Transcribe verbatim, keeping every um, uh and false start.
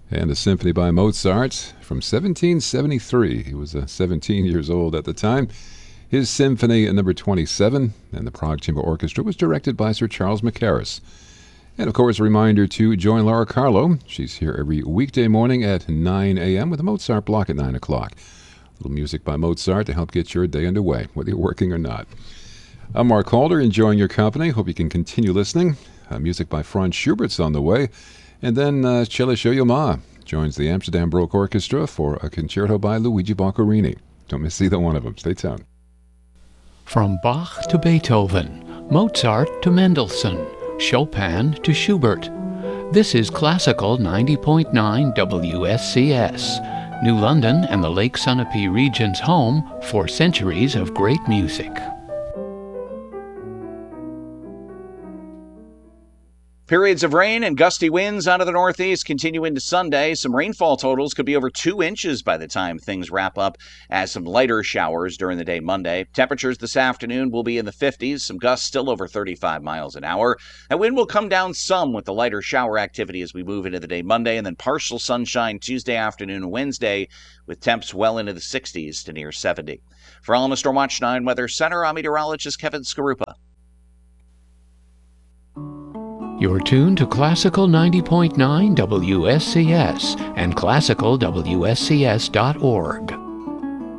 And a symphony by Mozart from seventeen seventy-three. He was uh, seventeen years old at the time. His Symphony number twenty-seven, and the Prague Chamber Orchestra was directed by Sir Charles Mackerras. And, of course, a reminder to join Laura Carlo. She's here every weekday morning at nine a.m. with a Mozart block at nine o'clock. A little music by Mozart to help get your day underway, whether you're working or not. I'm Mark Calder, enjoying your company. Hope you can continue listening. Uh, music by Franz Schubert's on the way. And then uh, Cella Shoyama joins the Amsterdam Baroque Orchestra for a concerto by Luigi Boccherini. Don't miss either one of them. Stay tuned. From Bach to Beethoven, Mozart to Mendelssohn, Chopin to Schubert. This is Classical ninety point nine W S C S, New London and the Lake Sunapee region's home for centuries of great music. Periods of rain and gusty winds out of the northeast continue into Sunday. Some rainfall totals could be over two inches by the time things wrap up, as some lighter showers during the day Monday. Temperatures this afternoon will be in the fifties, some gusts still over thirty-five miles an hour. That wind will come down some with the lighter shower activity as we move into the day Monday, and then partial sunshine Tuesday afternoon and Wednesday, with temps well into the sixties to near seventy. For Alma Storm Watch nine Weather Center, I'm meteorologist Kevin Skarupa. You're tuned to Classical ninety point nine W S C S and classical W S C S dot org.